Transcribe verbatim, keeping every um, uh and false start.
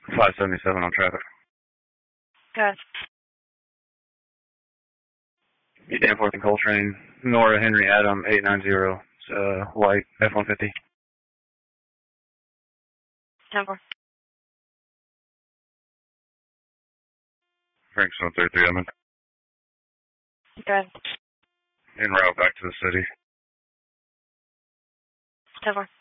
five seventy-seven on traffic. Good. You Danforth and Coltrane. Nora Henry Adam eight nine zero. Uh, white F one fifty. ten four. Frank's one thirty-three. I'm in. Good. En route back to the city. ten four.